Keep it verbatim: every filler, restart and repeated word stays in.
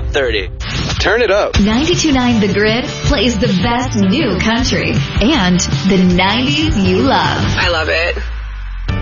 Top thirty. Turn it up. ninety-two point nine The Grid plays the best new country and the nineties you love. I love it.